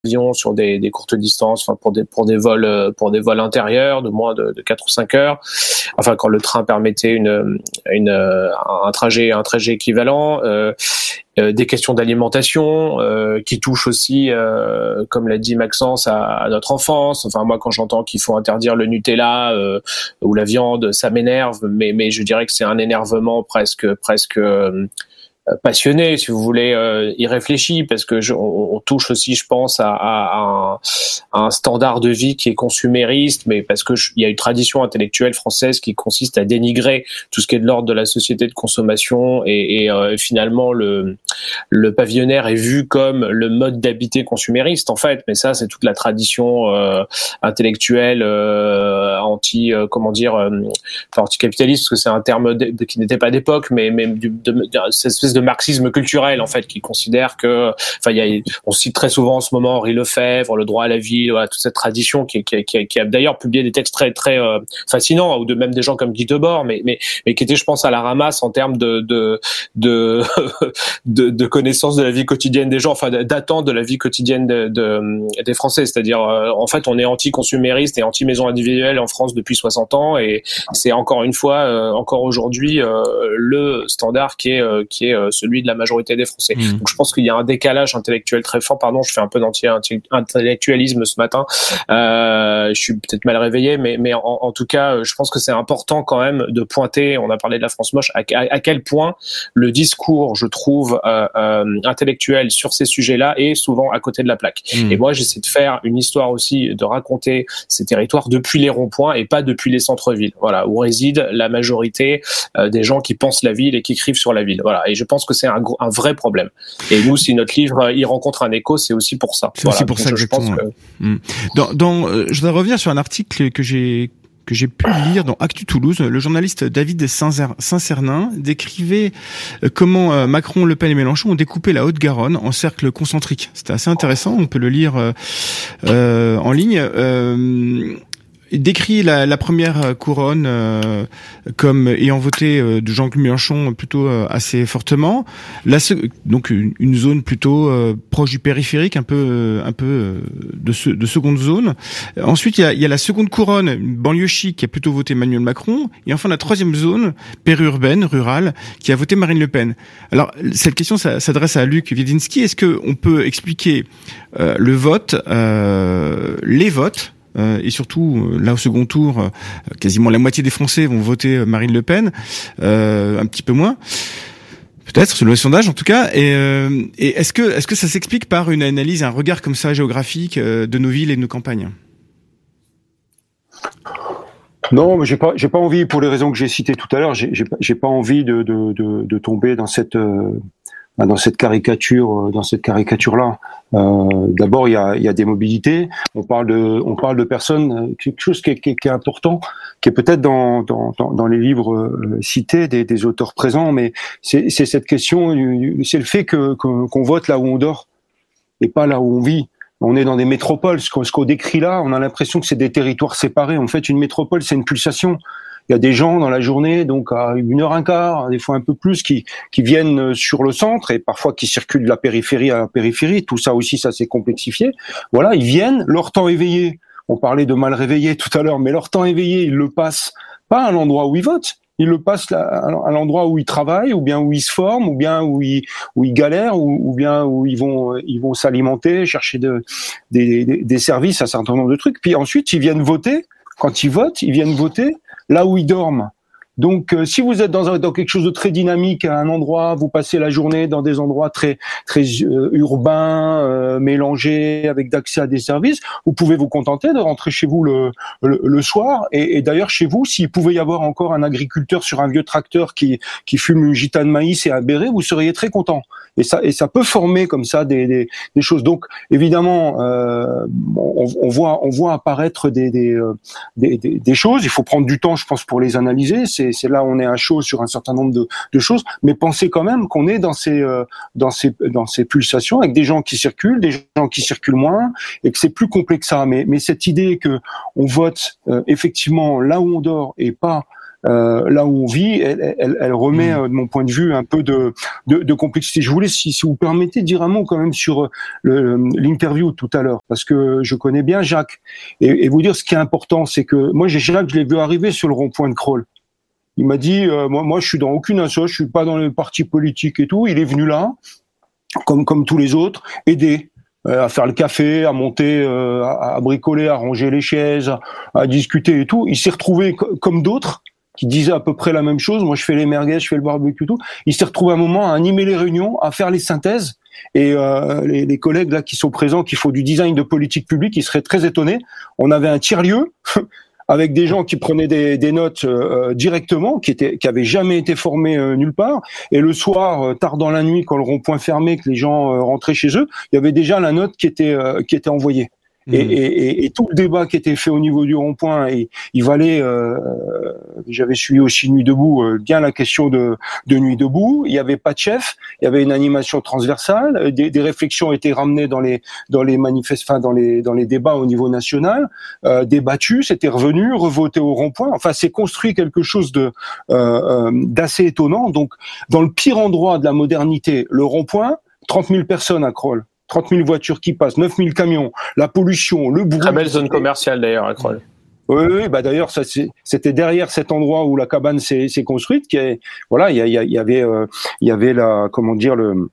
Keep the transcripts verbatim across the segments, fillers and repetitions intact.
avion sur des, des courtes distances, enfin pour des pour des vols pour des vols intérieurs de moins de, de quatre ou cinq heures. Enfin, quand le train permettait une une un trajet un trajet équivalent. Euh, euh, des questions d'alimentation euh, qui touchent aussi, euh, comme l'a dit Maxence, à, à notre enfance. Enfin, moi, quand j'entends qu'il faut interdire le Nutella euh, ou la viande, ça m'énerve. Mais mais je dirais que c'est un énervement presque presque euh, passionné, si vous voulez, euh, irréfléchi, parce que je, on, on touche aussi, je pense, à, à, à, un, à un standard de vie qui est consumériste, mais parce que je, il y a une tradition intellectuelle française qui consiste à dénigrer tout ce qui est de l'ordre de la société de consommation, et, et euh, finalement le le pavillonnaire est vu comme le mode d'habiter consumériste, en fait. Mais ça, c'est toute la tradition euh, intellectuelle euh, anti, euh, comment dire, euh, enfin, anticapitaliste, parce que c'est un terme de, de, qui n'était pas d'époque, mais mais de, de, de, cette espèce de marxisme culturel, en fait, qui considère que, enfin, il y a, on cite très souvent en ce moment Henri Lefebvre, le droit à la vie, voilà, toute cette tradition qui, qui, qui, qui a d'ailleurs publié des textes très très euh, fascinants, ou de même des gens comme Guy Debord, mais mais mais qui étaient, je pense, à la ramasse en termes de de de de, de connaissance de la vie quotidienne des gens, enfin d'attente de la vie quotidienne de, de des Français. C'est-à-dire, euh, en fait, on est anti-consumériste et anti-maison individuelle en France depuis soixante ans, et c'est encore une fois, euh, encore aujourd'hui, euh, le standard qui est euh, qui est celui de la majorité des Français. Mmh. Donc je pense qu'il y a un décalage intellectuel très fort. Pardon, je fais un peu d'anti-intellectualisme ce matin. Euh, je suis peut-être mal réveillé, mais, mais en, en tout cas, je pense que c'est important quand même de pointer, on a parlé de la France moche, à, à, à quel point le discours, je trouve, euh, euh, intellectuel sur ces sujets-là est souvent à côté de la plaque. Mmh. Et moi, j'essaie de faire une histoire aussi, de raconter ces territoires depuis les ronds-points et pas depuis les centres-villes. Voilà, où réside la majorité euh, des gens qui pensent la ville et qui écrivent sur la ville. Voilà, et je pense que c'est un, un vrai problème. Et nous, si notre livre il rencontre un écho, c'est aussi pour ça. C'est voilà. aussi pour Donc, ça, je, exactement. Je pense que... mmh. Dans, dans, euh, je voudrais revenir sur un article que j'ai que j'ai pu lire dans Actu Toulouse. Le journaliste David Saint-Cernin décrivait comment Macron, Le Pen et Mélenchon ont découpé la Haute-Garonne en cercles concentriques. C'était assez intéressant. On peut le lire euh, en ligne. Euh, Il décrit la, la première couronne euh, comme ayant voté euh, de Jean-Claude Mélenchon plutôt euh, assez fortement. La, donc une, une zone plutôt euh, proche du périphérique, un peu euh, un peu euh, de, ce, de seconde zone. Ensuite, il y a, il y a la seconde couronne, une banlieue chic qui a plutôt voté Emmanuel Macron. Et enfin la troisième zone, périurbaine, rurale, qui a voté Marine Le Pen. Alors cette question ça, s'adresse à Luc Wiedzinski. Est-ce que on peut expliquer euh, le vote, euh, les votes? Euh, et surtout, là au second tour, euh, quasiment la moitié des Français vont voter Marine Le Pen, euh, un petit peu moins, peut-être selon les sondages en tout cas. Et, euh, et est-ce que est-ce que ça s'explique par une analyse, un regard comme ça géographique euh, de nos villes et de nos campagnes? Non, mais j'ai pas j'ai pas envie, pour les raisons que j'ai citées tout à l'heure, j'ai j'ai, j'ai pas envie de de de, de tomber dans cette euh, dans cette caricature dans cette caricature là. Euh, d'abord, il y a, il y a des mobilités. On parle de, on parle de personnes. Quelque chose qui est, qui est, qui est important, qui est peut-être dans, dans, dans les livres euh, cités des, des auteurs présents, mais c'est, c'est cette question, c'est le fait que, que qu'on vote là où on dort et pas là où on vit. On est dans des métropoles. Ce qu'on, ce qu'on décrit là, on a l'impression que c'est des territoires séparés. En fait, une métropole, c'est une pulsation. Il y a des gens dans la journée, donc à une heure un quart, des fois un peu plus, qui qui viennent sur le centre et parfois qui circulent de la périphérie à la périphérie. Tout ça aussi, ça s'est complexifié. Voilà, ils viennent, leur temps éveillé. On parlait de mal réveillé tout à l'heure, mais leur temps éveillé, ils le passent pas à l'endroit où ils votent. Ils le passent à l'endroit où ils travaillent, ou bien où ils se forment, ou bien où ils où ils galèrent, ou, ou bien où ils vont ils vont s'alimenter, chercher de, des, des des services, un certain nombre de trucs. Puis ensuite, ils viennent voter. Quand ils votent, ils viennent voter là où ils dorment. Donc, euh, si vous êtes dans, un, dans quelque chose de très dynamique à un endroit, vous passez la journée dans des endroits très très euh, urbains, euh, mélangés, avec d'accès à des services, vous pouvez vous contenter de rentrer chez vous le, le, le soir. Et, et d'ailleurs, chez vous, s'il pouvait y avoir encore un agriculteur sur un vieux tracteur qui qui fume une gita de maïs et un béret, vous seriez très content. Et ça et ça peut former comme ça des des, des choses. Donc, évidemment, euh, on, on voit on voit apparaître des des, des des des choses. Il faut prendre du temps, je pense, pour les analyser. C'est c'est là où on est à chaud sur un certain nombre de, de choses, mais pensez quand même qu'on est dans ces euh, dans ces dans ces pulsations avec des gens qui circulent, des gens qui circulent moins, et que c'est plus complexe que ça. Mais mais cette idée que on vote euh, effectivement là où on dort et pas euh, là où on vit, elle, elle, elle remet, mmh. de mon point de vue, un peu de, de, de complexité. Je voulais, si, si vous permettez, dire un mot quand même sur le, l'interview tout à l'heure, parce que je connais bien Jacques, et, et vous dire ce qui est important, c'est que moi, j'ai Jacques, je l'ai vu arriver sur le rond-point de Crolles. Il m'a dit, euh, moi, moi, je suis dans aucune association, je suis pas dans les partis politiques et tout. Il est venu là, comme comme tous les autres, aider. À faire le café, à monter, euh, à, à bricoler, à ranger les chaises, à, à discuter et tout. Il s'est retrouvé co- comme d'autres qui disaient à peu près la même chose. Moi, je fais les merguez, je fais le barbecue et tout. Il s'est retrouvé à un moment à animer les réunions, à faire les synthèses. Et euh, les, les collègues là qui sont présents, qui font du design de politique publique, ils seraient très étonnés. On avait un tiers-lieu avec des gens qui prenaient des, des notes euh, directement, qui étaient, qui avaient jamais été formés euh, nulle part. Et le soir, euh, tard dans la nuit, quand le rond-point fermait, que les gens euh, rentraient chez eux, il y avait déjà la note qui était euh, qui était envoyée. Mmh. Et, et, et tout le débat qui était fait au niveau du rond-point, et il valait. Euh, j'avais suivi aussi Nuit debout, euh, bien la question de, de Nuit debout. Il y avait pas de chef, il y avait une animation transversale. Des, des réflexions étaient ramenées dans les dans les manifestes, enfin dans les dans les débats au niveau national, euh, débattus, c'était revenu, revoté au rond-point. Enfin, c'est construit quelque chose de euh, euh, d'assez étonnant. Donc, dans le pire endroit de la modernité, le rond-point, trente mille personnes à Crolles. trente mille voitures qui passent, neuf mille camions, la pollution, le bruit. Très belle zone commerciale d'ailleurs à Crolles. Oui, oui, bah d'ailleurs, ça, c'est, c'était derrière cet endroit où la cabane s'est, s'est construite, qui est, voilà, il y, y, y avait, euh, il y avait la, comment dire, le,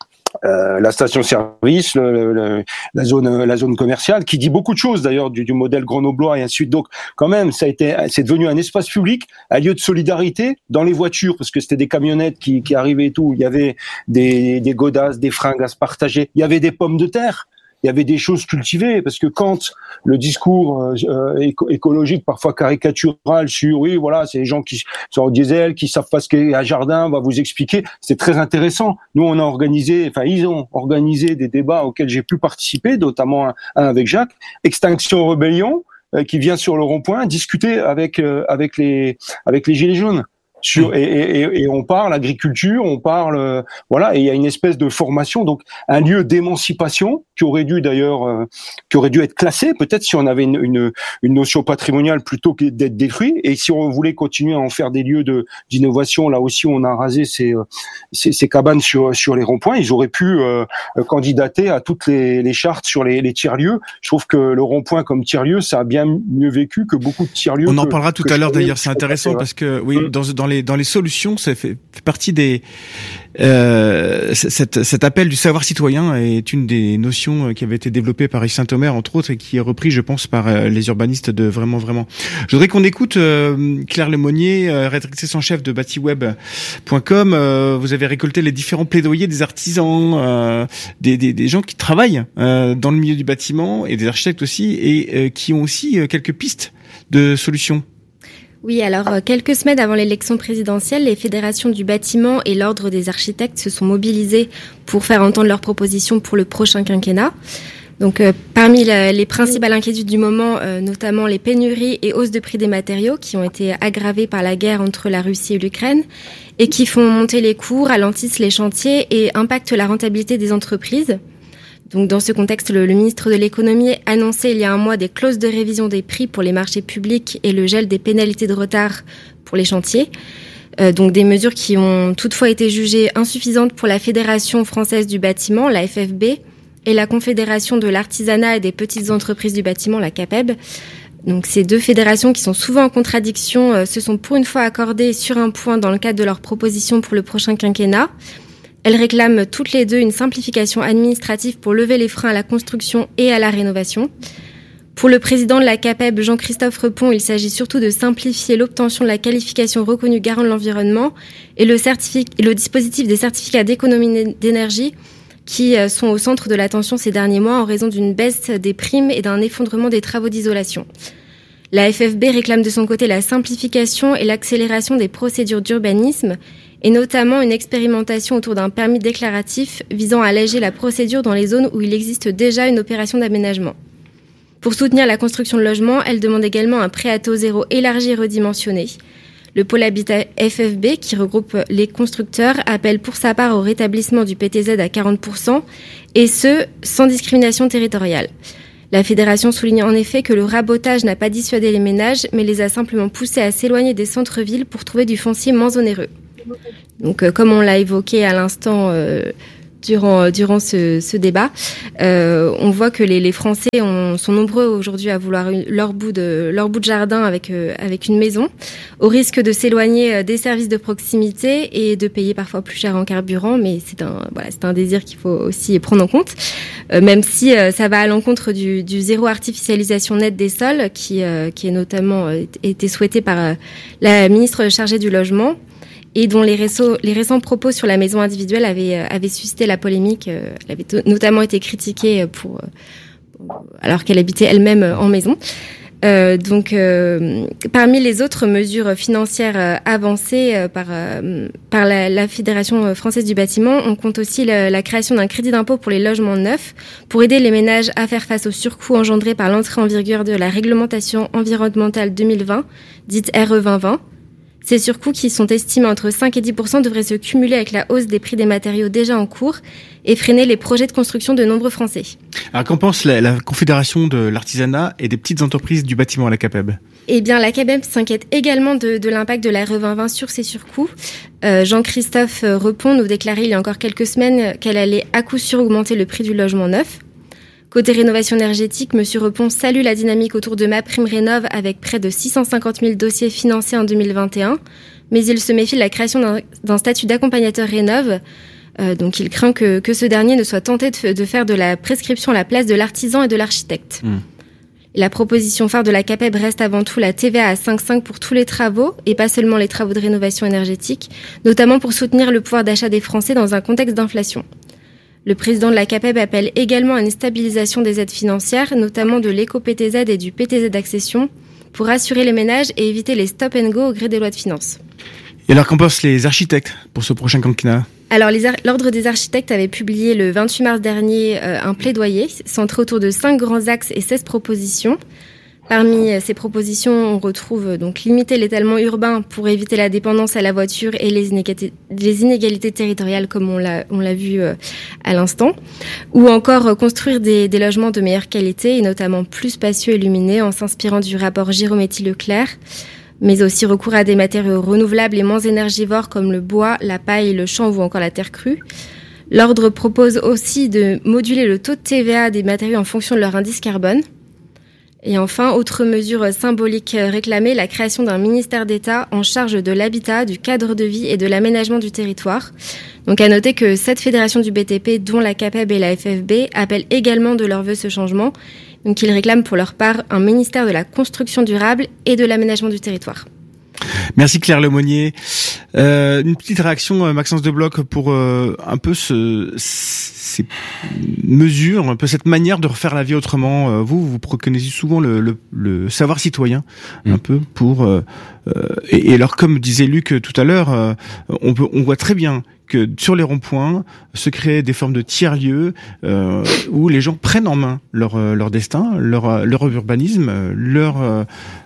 euh, la station-service, le, le, la zone, la zone commerciale, qui dit beaucoup de choses d'ailleurs du, du modèle grenoblois et ainsi de suite. Donc, quand même, ça a été, c'est devenu un espace public, un lieu de solidarité dans les voitures, parce que c'était des camionnettes qui, qui arrivaient et tout. Il y avait des, des godasses, des fringues à se partager. Il y avait des pommes de terre. Il y avait des choses cultivées, parce que quand le discours euh, éco- écologique, parfois caricatural, sur oui, voilà, c'est les gens qui sont au diesel, qui savent pas ce qu'est un jardin, on va vous expliquer, c'est très intéressant. Nous, on a organisé, enfin, ils ont organisé des débats auxquels j'ai pu participer, notamment un, un avec Jacques, Extinction Rebellion, euh, qui vient sur le rond-point discuter avec euh, avec les avec les gilets jaunes. Sur, et, et, et on parle agriculture, on parle euh, voilà, et il y a une espèce de formation, donc un lieu d'émancipation qui aurait dû d'ailleurs, euh, qui aurait dû être classé peut-être si on avait une, une, une notion patrimoniale plutôt que d'être détruit. Et si on voulait continuer à en faire des lieux de d'innovation, là aussi on a rasé ces ces, ces cabanes sur sur les ronds-points, ils auraient pu euh, candidater à toutes les, les chartes sur les, les tiers-lieux. Je trouve que le rond-point comme tiers-lieu, ça a bien mieux vécu que beaucoup de tiers-lieux. On en que, parlera tout à l'heure d'ailleurs, c'est intéressant parce que oui, mmh. dans dans les dans les solutions, ça fait, fait partie des euh, cet, cet appel du savoir citoyen est une des notions qui avait été développée par Yves Saint-Omer entre autres et qui est repris, je pense, par euh, les urbanistes de vraiment vraiment. Je voudrais qu'on écoute euh, Claire Lemonnier, euh, rédactrice en chef de batiweb point com. Euh, vous avez récolté les différents plaidoyers des artisans, euh, des, des des gens qui travaillent euh, dans le milieu du bâtiment et des architectes aussi et euh, qui ont aussi euh, quelques pistes de solutions. Oui, alors euh, quelques semaines avant l'élection présidentielle, les fédérations du bâtiment et l'ordre des architectes se sont mobilisés pour faire entendre leurs propositions pour le prochain quinquennat. Donc euh, parmi la, les principales inquiétudes du moment, euh, notamment les pénuries et hausses de prix des matériaux qui ont été aggravées par la guerre entre la Russie et l'Ukraine et qui font monter les coûts, ralentissent les chantiers et impactent la rentabilité des entreprises. Donc, dans ce contexte, le, le ministre de l'économie a annoncé il y a un mois des clauses de révision des prix pour les marchés publics et le gel des pénalités de retard pour les chantiers. Euh, donc, des mesures qui ont toutefois été jugées insuffisantes pour la Fédération française du bâtiment, la F F B, et la Confédération de l'artisanat et des petites entreprises du bâtiment, la C A P E B. Donc, ces deux fédérations qui sont souvent en contradiction euh, se sont pour une fois accordées sur un point dans le cadre de leurs propositions pour le prochain quinquennat. Elles réclament toutes les deux une simplification administrative pour lever les freins à la construction et à la rénovation. Pour le président de la C A P E B, Jean-Christophe Repon, il s'agit surtout de simplifier l'obtention de la qualification reconnue garant de l'environnement et le, certific- et le dispositif des certificats d'économie d'énergie qui sont au centre de l'attention ces derniers mois en raison d'une baisse des primes et d'un effondrement des travaux d'isolation. La F F B réclame de son côté la simplification et l'accélération des procédures d'urbanisme et notamment une expérimentation autour d'un permis déclaratif visant à alléger la procédure dans les zones où il existe déjà une opération d'aménagement. Pour soutenir la construction de logements, elle demande également un prêt à taux zéro élargi et redimensionné. Le pôle Habitat F F B, qui regroupe les constructeurs, appelle pour sa part au rétablissement du P T Z à quarante pour cent, et ce, sans discrimination territoriale. La fédération souligne en effet que le rabotage n'a pas dissuadé les ménages, mais les a simplement poussés à s'éloigner des centres-villes pour trouver du foncier moins onéreux. Donc, euh, comme on l'a évoqué à l'instant euh, durant durant ce, ce débat, euh, on voit que les, les Français ont, sont nombreux aujourd'hui à vouloir une, leur bout de leur bout de jardin avec euh, avec une maison, au risque de s'éloigner des services de proximité et de payer parfois plus cher en carburant. Mais c'est un voilà, c'est un désir qu'il faut aussi prendre en compte, euh, même si euh, ça va à l'encontre du, du zéro artificialisation nette des sols, qui euh, qui est notamment euh, été souhaité par euh, la ministre chargée du logement, et dont les, réseaux, les récents propos sur la maison individuelle avaient, euh, avaient suscité la polémique. Euh, elle avait t- notamment été critiquée pour, euh, alors qu'elle habitait elle-même en maison. Euh, donc, euh, parmi les autres mesures financières euh, avancées euh, par, euh, par la, la Fédération française du bâtiment, on compte aussi le, la création d'un crédit d'impôt pour les logements neufs pour aider les ménages à faire face aux surcoûts engendrés par l'entrée en vigueur de la réglementation environnementale deux mille vingt, dite R E vingt vingt. Ces surcoûts, qui sont estimés entre cinq et dix pour cent, devraient se cumuler avec la hausse des prix des matériaux déjà en cours et freiner les projets de construction de nombreux Français. Alors, qu'en pense la, la Confédération de l'artisanat et des petites entreprises du bâtiment à la C A P E B ? Eh bien, la C A P E B s'inquiète également de, de l'impact de la R E vingt vingt sur ces surcoûts. Euh, Jean-Christophe Repon nous déclarait il y a encore quelques semaines qu'elle allait à coup sûr augmenter le prix du logement neuf. Côté rénovation énergétique, M. Repon salue la dynamique autour de MaPrimeRénov' avec près de six cent cinquante mille dossiers financés en deux mille vingt et un, mais il se méfie de la création d'un, d'un statut d'accompagnateur rénov'. Euh, donc il craint que, que ce dernier ne soit tenté de, de faire de la prescription la place de l'artisan et de l'architecte. Mmh. La proposition phare de la C A P E B reste avant tout la T V A à cinq virgule cinq pour tous les travaux, et pas seulement les travaux de rénovation énergétique, notamment pour soutenir le pouvoir d'achat des Français dans un contexte d'inflation. Le président de la C A P E B appelle également à une stabilisation des aides financières, notamment de l'éco-P T Z et du P T Z d'accession, pour assurer les ménages et éviter les stop and go au gré des lois de finances. Et alors, qu'en pensent les architectes pour ce prochain quinquennat ? Alors, les ar- l'Ordre des architectes avait publié le vingt-huit mars dernier euh, un plaidoyer centré autour de cinq grands axes et seize propositions. Parmi ces propositions, on retrouve donc limiter l'étalement urbain pour éviter la dépendance à la voiture et les inégalités, les inégalités territoriales, comme on l'a, on l'a vu euh, à l'instant, ou encore construire des, des logements de meilleure qualité et notamment plus spacieux et lumineux en s'inspirant du rapport Girometti-Leclerc, mais aussi recours à des matériaux renouvelables et moins énergivores comme le bois, la paille, le chanvre ou encore la terre crue. L'Ordre propose aussi de moduler le taux de T V A des matériaux en fonction de leur indice carbone. Et enfin, autre mesure symbolique réclamée, la création d'un ministère d'État en charge de l'habitat, du cadre de vie et de l'aménagement du territoire. Donc à noter que cette fédération du B T P, dont la C A P E B et la F F B, appellent également de leur vœu ce changement. Donc ils réclament pour leur part un ministère de la construction durable et de l'aménagement du territoire. Merci Claire Lemonnier. Euh, une petite réaction, Maxence Debloc, pour euh, un peu ce, ces mesures, un peu cette manière de refaire la vie autrement. Vous, vous préconisez souvent le, le, le savoir citoyen, mmh. un peu pour. Euh, et, et alors, comme disait Luc tout à l'heure, euh, on peut, on voit très bien que sur les ronds-points se créent des formes de tiers-lieux euh, où les gens prennent en main leur leur destin, leur leur urbanisme, leur euh,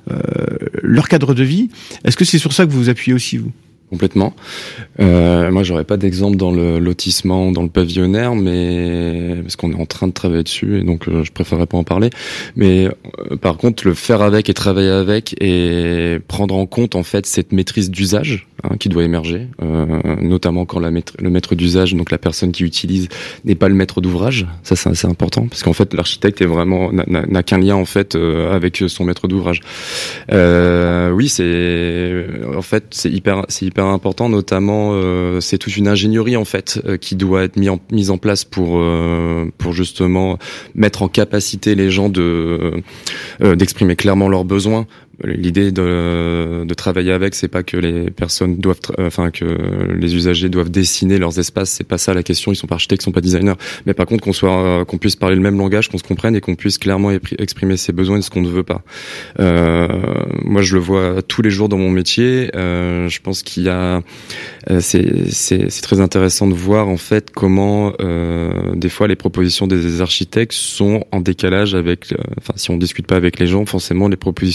leur cadre de vie. Est-ce que c'est sur ça que vous vous appuyez aussi, vous ? Complètement. Euh, moi, j'aurais pas d'exemple dans le lotissement, dans le pavillonnaire, mais parce qu'on est en train de travailler dessus, et donc euh, je préférerais pas en parler. Mais euh, par contre, le faire avec et travailler avec et prendre en compte en fait cette maîtrise d'usage hein, qui doit émerger, euh, notamment quand la maître, le maître d'usage, donc la personne qui utilise, n'est pas le maître d'ouvrage. Ça, c'est assez important parce qu'en fait, l'architecte est vraiment n'a, n'a qu'un lien en fait euh, avec son maître d'ouvrage. Euh, oui, c'est en fait c'est hyper c'est hyper important, notamment euh, c'est toute une ingénierie en fait euh, qui doit être mis en, mise en place pour euh, pour justement mettre en capacité les gens de euh, d'exprimer clairement leurs besoins. L'idée de, de travailler avec, c'est pas que les personnes doivent, tra- enfin que les usagers doivent dessiner leurs espaces. C'est pas ça la question. Ils sont pas architectes, ils sont pas designers. Mais par contre, qu'on soit, qu'on puisse parler le même langage, qu'on se comprenne et qu'on puisse clairement exprimer ses besoins et ce qu'on ne veut pas. Euh, moi, je le vois tous les jours dans mon métier. Euh, je pense qu'il y a, c'est, c'est, c'est très intéressant de voir en fait comment euh, des fois les propositions des architectes sont en décalage avec. Enfin, si on discute pas avec les gens, forcément les propositions vont être en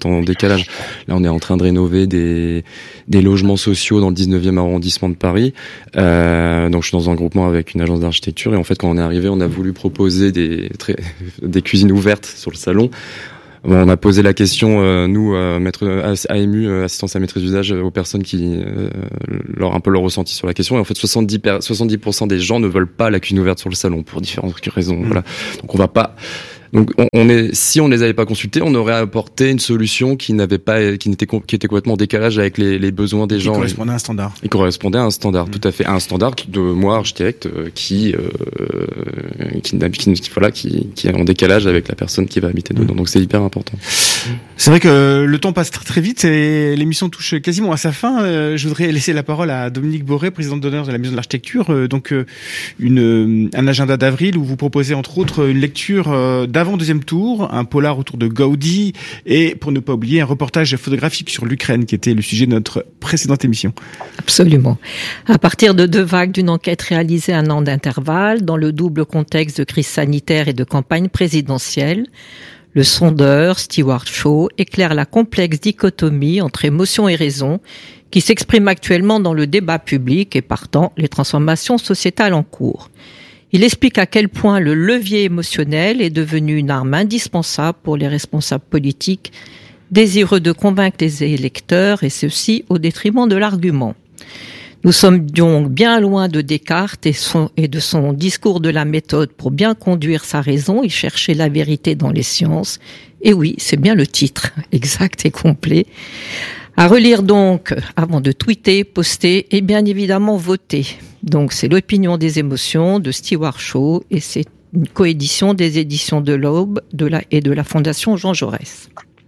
en décalage. Là, on est en train de rénover des des logements sociaux dans le dix-neuvième arrondissement de Paris. Euh, donc, je suis dans un groupement avec une agence d'architecture et en fait, quand on est arrivé, on a voulu proposer des très, des cuisines ouvertes sur le salon. Bon, on a posé la question, euh, nous, euh, maître A M U, euh, assistance à maîtrise d'usage, aux personnes qui euh, leur un peu leur ressenti sur la question. Et en fait, soixante-dix pour cent des gens ne veulent pas la cuisine ouverte sur le salon pour différentes raisons. Mmh. Voilà. Donc, on va pas. Donc, on, on est, si on ne les avait pas consultés, on aurait apporté une solution qui n'avait pas, qui n'était, qui était complètement en décalage avec les, les besoins des gens. Qui correspondait à un standard. Il correspondait à un standard, mmh. tout à fait, à un standard de moi, architecte, qui, euh, qui, qui, qui, voilà, qui, qui est en décalage avec la personne qui va habiter dedans. Mmh. Donc, c'est hyper important. C'est vrai que le temps passe très, très vite et l'émission touche quasiment à sa fin. Euh, je voudrais laisser la parole à Dominique Boré, présidente d'honneur de la Maison de l'Architecture. Euh, donc, euh, une, un agenda d'avril où vous proposez entre autres une lecture euh, d'avant deuxième tour, un polar autour de Gaudi et, pour ne pas oublier, un reportage photographique sur l'Ukraine qui était le sujet de notre précédente émission. Absolument. À partir de deux vagues d'une enquête réalisée à un an d'intervalle dans le double contexte de crise sanitaire et de campagne présidentielle, le sondeur Stewart Shaw éclaire la complexe dichotomie entre émotion et raison qui s'exprime actuellement dans le débat public et partant les transformations sociétales en cours. Il explique à quel point le levier émotionnel est devenu une arme indispensable pour les responsables politiques désireux de convaincre les électeurs et ceci au détriment de l'argument. Nous sommes donc bien loin de Descartes et, son, et de son discours de la méthode pour bien conduire sa raison et chercher la vérité dans les sciences. Et oui, c'est bien le titre, exact et complet. À relire donc avant de tweeter, poster et bien évidemment voter. Donc c'est l'opinion des émotions de Stewart Shaw et c'est une coédition des éditions de l'Aube de la, et de la Fondation Jean Jaurès.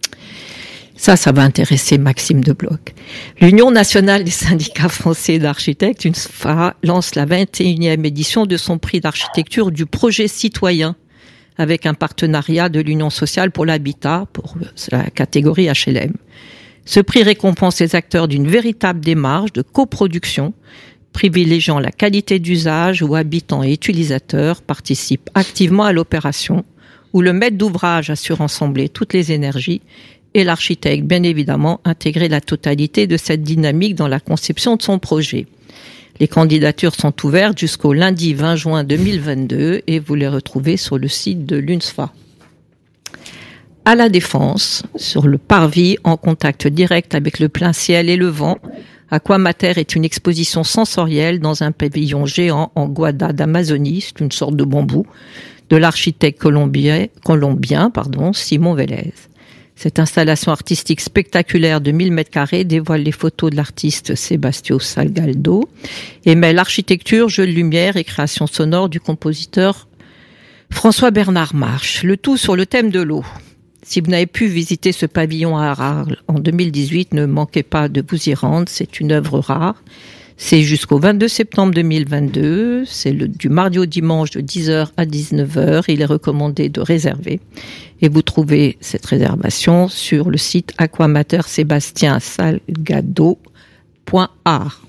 Ça, ça va intéresser Maxime Debloc. L'Union nationale des syndicats français d'architectes, U N S F A, lance la vingt et unième édition de son prix d'architecture du projet citoyen avec un partenariat de l'Union sociale pour l'habitat pour la catégorie H L M. Ce prix récompense les acteurs d'une véritable démarche de coproduction, privilégiant la qualité d'usage où habitants et utilisateurs participent activement à l'opération, où le maître d'ouvrage assure ensembler toutes les énergies et l'architecte, bien évidemment, intégrer la totalité de cette dynamique dans la conception de son projet. Les candidatures sont ouvertes jusqu'au lundi vingt juin deux mille vingt-deux et vous les retrouvez sur le site de l'U N S F A. À la Défense, sur le parvis, en contact direct avec le plein ciel et le vent, Aquamater est une exposition sensorielle dans un pavillon géant en guada d'Amazonie, c'est une sorte de bambou, de l'architecte colombien, colombien pardon, Simon Vélez. Cette installation artistique spectaculaire de mille mètres carrés dévoile les photos de l'artiste Sebastião Salgado et met l'architecture, jeu de lumière et création sonore du compositeur François-Bernard March, le tout sur le thème de l'eau. Si vous n'avez pu visiter ce pavillon à Arles en deux mille dix-huit, ne manquez pas de vous y rendre, c'est une œuvre rare. C'est jusqu'au vingt-deux septembre deux mille vingt-deux, c'est le, du mardi au dimanche de dix heures à dix-neuf heures. Il est recommandé de réserver. Et vous trouvez cette réservation sur le site aquamater sébastien salgado point art.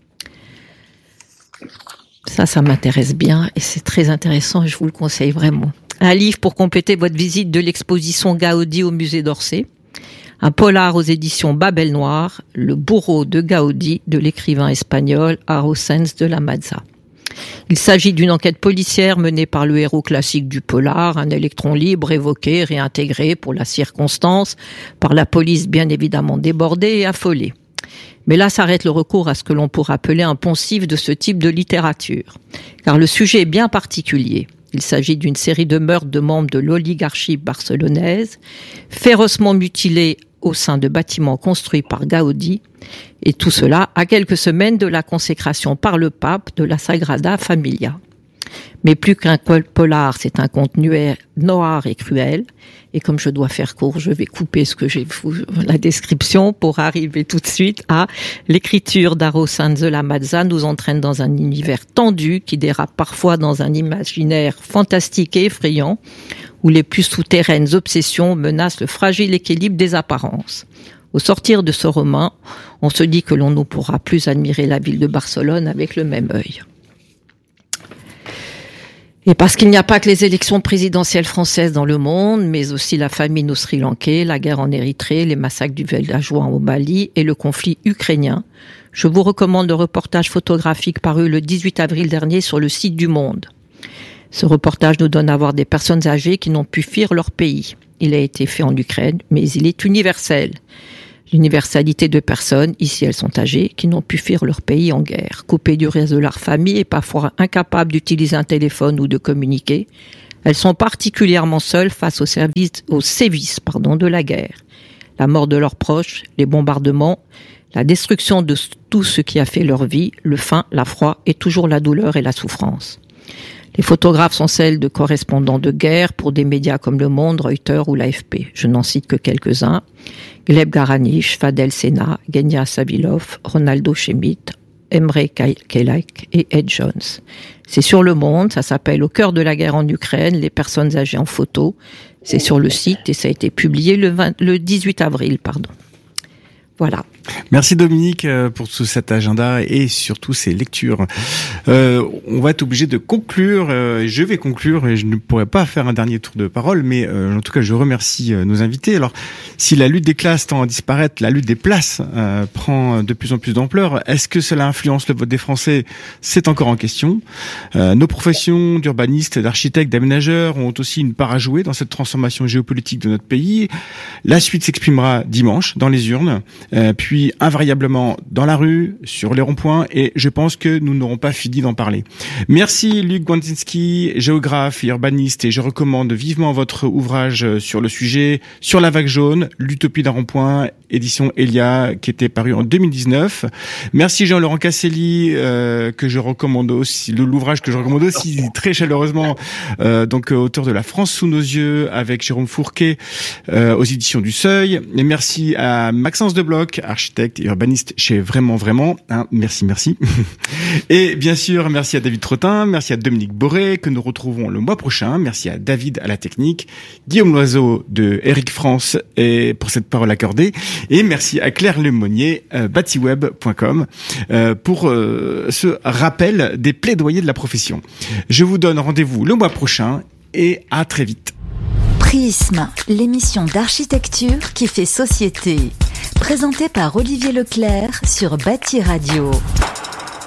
Ça, ça m'intéresse bien et c'est très intéressant et je vous le conseille vraiment. Un livre pour compléter votre visite de l'exposition Gaudi au musée d'Orsay. Un polar aux éditions Babel Noir, le bourreau de Gaudi de l'écrivain espagnol Arrosens de la Mazza. Il s'agit d'une enquête policière menée par le héros classique du polar, un électron libre évoqué, réintégré pour la circonstance, par la police bien évidemment débordée et affolée. Mais là s'arrête le recours à ce que l'on pourrait appeler un poncif de ce type de littérature. Car le sujet est bien particulier. Il s'agit d'une série de meurtres de membres de l'oligarchie barcelonaise, férocement mutilés au sein de bâtiments construits par Gaudi, et tout cela à quelques semaines de la consécration par le pape de la Sagrada Familia. Mais plus qu'un polar, c'est un conte noir et cruel, et comme je dois faire court, je vais couper ce que j'ai la description pour arriver tout de suite à l'écriture d'Arrosens de la Mazza nous entraîne dans un univers tendu qui dérape parfois dans un imaginaire fantastique et effrayant, où les plus souterraines obsessions menacent le fragile équilibre des apparences. Au sortir de ce roman, on se dit que l'on ne pourra plus admirer la ville de Barcelone avec le même œil. Et parce qu'il n'y a pas que les élections présidentielles françaises dans le monde, mais aussi la famine au Sri Lankais, la guerre en Érythrée, les massacres du villageois au Mali et le conflit ukrainien, je vous recommande le reportage photographique paru le dix-huit avril dernier sur le site du Monde. Ce reportage nous donne à voir des personnes âgées qui n'ont pu fuir leur pays. Il a été fait en Ukraine, mais il est universel. L'universalité de personnes, ici elles sont âgées, qui n'ont pu fuir leur pays en guerre, coupées du reste de leur famille et parfois incapables d'utiliser un téléphone ou de communiquer. Elles sont particulièrement seules face aux, services, aux sévices pardon, de la guerre. La mort de leurs proches, les bombardements, la destruction de tout ce qui a fait leur vie, le faim, la froid et toujours la douleur et la souffrance. Les photographes sont celles de correspondants de guerre pour des médias comme Le Monde, Reuters ou l'A F P. Je n'en cite que quelques-uns. Gleb Garanich, Fadel Sena, Genia Savilov, Ronaldo Schmidt, Emre Kelek et Ed Jones. C'est sur Le Monde, ça s'appelle « Au cœur de la guerre en Ukraine, les personnes âgées en photo ». C'est sur le site et ça a été publié le, vingt, le dix-huit avril. Pardon. Voilà. Merci Dominique pour tout cet agenda et surtout ces lectures. Euh, on va être obligé de conclure. Euh, je vais conclure et je ne pourrai pas faire un dernier tour de parole, mais euh, en tout cas, je remercie euh, nos invités. Alors, si la lutte des classes tend à disparaître, la lutte des places euh, prend de plus en plus d'ampleur. Est-ce que cela influence le vote des Français ? C'est encore en question. Euh, nos professions d'urbanistes, d'architectes, d'aménageurs ont aussi une part à jouer dans cette transformation géopolitique de notre pays. La suite s'exprimera dimanche dans les urnes. Euh, puis invariablement dans la rue, sur les ronds-points, et je pense que nous n'aurons pas fini d'en parler. Merci Luc Gwandzinski, géographe et urbaniste, et je recommande vivement votre ouvrage sur le sujet, sur la vague jaune, l'utopie d'un rond-point, édition Elia, qui était paru en deux mille dix-neuf. Merci Jean-Laurent Casselli, euh, que je recommande aussi, l'ouvrage que je recommande aussi très chaleureusement, euh, donc auteur de La France sous nos yeux, avec Jérôme Fourquet, euh, aux éditions du Seuil. Et merci à Maxence Debloc, architecte et urbaniste chez Vraiment Vraiment. Hein, merci, merci. Et bien sûr, merci à David Trottin, merci à Dominique Boré, que nous retrouvons le mois prochain. Merci à David à la technique, Guillaume Loiseau de Eric France et pour cette parole accordée. Et merci à Claire Lemonnier, euh, batiweb point com, euh, pour euh, ce rappel des plaidoyers de la profession. Je vous donne rendez-vous le mois prochain et à très vite. Prisme, l'émission d'architecture qui fait société. Présentée par Olivier Leclerc sur Bâti Radio.